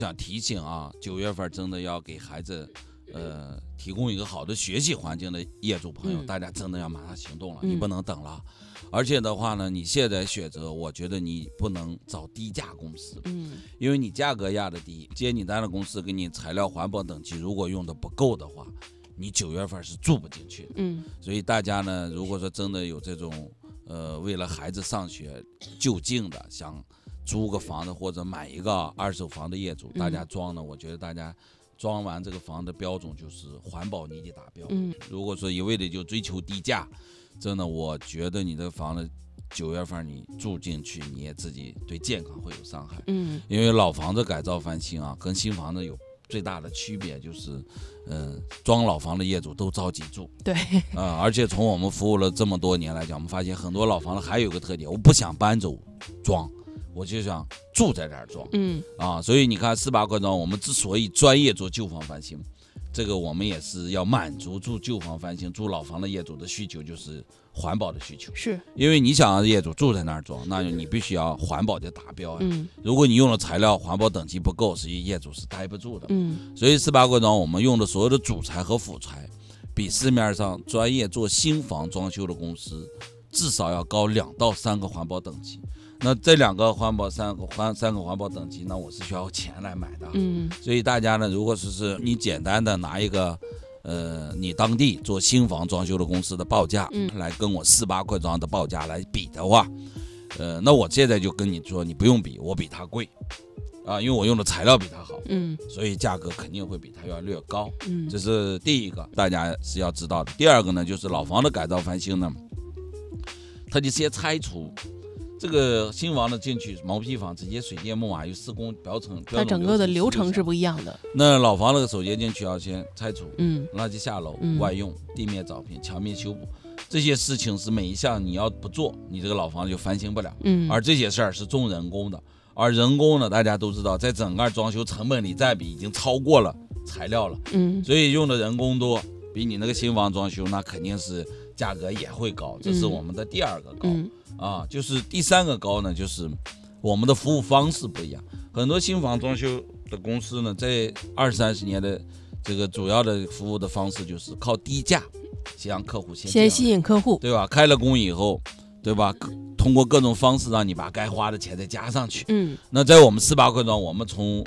想提醒啊，9月份真的要给孩子提供一个好的学习环境的业主朋友，大家真的要马上行动了，你不能等了。而且的话呢，你现在选择，我觉得你不能找低价公司，因为你价格压得低，接你单的公司给你材料环保等级如果用的不够的话，你9月份是住不进去的。所以大家呢，如果说真的有这种为了孩子上学就近的想租个房子或者买一个二手房的业主，大家装呢，我觉得大家装完这个房的标准就是环保你得达标。如果说一味的就追求低价，真的我觉得你的房子9月份你住进去，你也自己对健康会有伤害。因为老房子改造翻新啊，跟新房子有最大的区别就是，装老房的业主都着急住。 对， 而且从我们服务了这么多年来讲，我们发现很多老房子还有一个特点，我不想搬走装，我就想住在这儿装。所以你看48块装，我们之所以专业做旧房翻新，这个我们也是要满足住旧房翻新、住老房的业主的需求，就是环保的需求。 是因为你想让业主住在那儿装，那你必须要环保的达标呀。如果你用的材料环保等级不够，实际业主是待不住的。所以48块装我们用的所有的主材和辅材，比市面上专业做新房装修的公司至少要高2到3个环保等级。那这2个环保3个环保等级呢，我是需要钱来买的。所以大家呢，如果是你简单的拿一个你当地做新房装修的公司的报价，来跟我48块装的报价来比的话，那我现在就跟你说，你不用比，我比它贵因为我用的材料比它好，所以价格肯定会比它要略高。这是第一个，大家是要知道的。第二个呢，就是老房的改造翻新呢，它就先拆除。这个新房的进去毛坯房直接水电木瓦有施工标准， 它整个的流程是不一样的。 那老房那个首先进去要先拆除，垃圾下楼，外用，地面凿平，墙面修补，这些事情是每一项你要不做，你这个老房就翻新不了。而这些事儿是重人工的，而人工呢，大家都知道，在整个装修成本里占比已经超过了材料了。所以用的人工多，比你那个新房装修那肯定是价格也会高，这是我们的第二个高。就是第三个高呢，就是我们的服务方式不一样。很多新房装修的公司呢，在20-30年的这个主要的服务的方式就是靠低价先让客户先吸引客户， 对吧？开了工以后，对吧？通过各种方式让你把该花的钱再加上去。那在我们48块装，我们从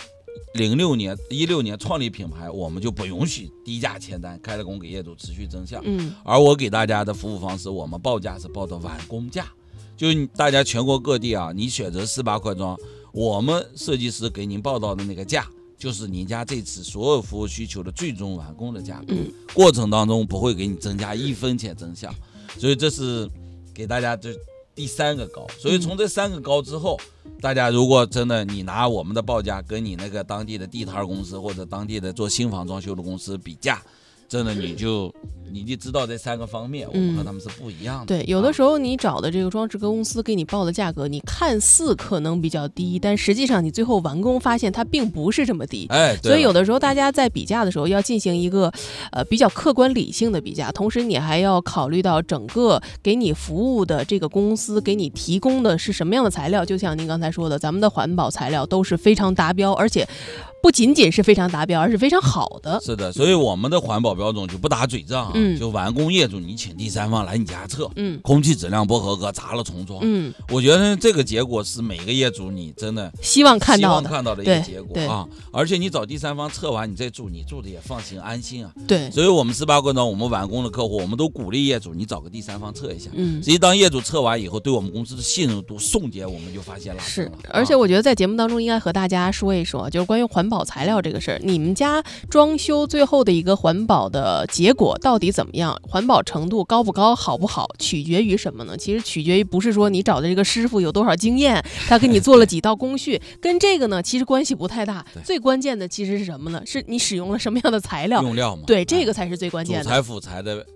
16年创立品牌，我们就不允许低价签单，开了工给业主持续增项。而我给大家的服务方式，我们报价是报的完工价。就大家全国各地啊，你选择48块装，我们设计师给您报到的那个价，就是您家这次所有服务需求的最终完工的价格。过程当中不会给你增加1分钱增项，所以这是给大家这第3个高。所以从这3个高之后，大家如果真的你拿我们的报价跟你那个当地的地摊公司或者当地的做新房装修的公司比价，真的你就知道这3个方面我们和他们是不一样的。 对，有的时候你找的这个装饰公司给你报的价格，你看似可能比较低，但实际上你最后完工发现它并不是这么低。所以有的时候大家在比价的时候要进行一个比较客观理性的比价，同时你还要考虑到整个给你服务的这个公司给你提供的是什么样的材料。就像您刚才说的，咱们的环保材料都是非常达标，而且不仅仅是非常达标，而是非常好的。 是的，所以我们的环保标准就不打嘴仗就完工业主你请第三方来你家测，空气质量不合格砸了重装。我觉得这个结果是每个业主你真的希望看到的一个结果而且你找第三方测完你再住，你住的也放心安心啊。 对， 所以我们18块装我们完工的客户，我们都鼓励业主你找个第三方测一下。实际当业主测完以后，对我们公司的信任度瞬间我们就发现了。 是，而且我觉得在节目当中应该和大家说一说，就是关于环保材料这个事儿，你们家装修最后的一个环保的结果到底怎么样？环保程度高不高，好不好，取决于什么呢？其实取决于不是说你找的这个师傅有多少经验，他给你做了几道工序，跟这个呢其实关系不太大。最关键的其实是什么呢？是你使用了什么样的材料， 用料嘛。 对，这个才是最关键的。 主材辅材的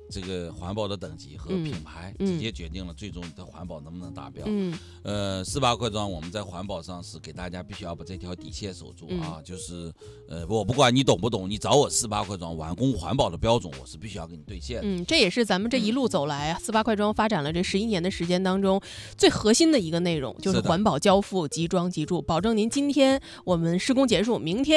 这个环保的等级和品牌，直接决定了最终的环保能不能达标。48块庄我们在环保上是给大家必须要把这条底线守住啊，就是我不管你懂不懂，你找我48块庄完工环保的标准，我是必须要给你兑现的。 这也是咱们这一路走来48块庄发展了这11年的时间当中最核心的一个内容，就是环保交付即装即住，保证您今天我们施工结束，明天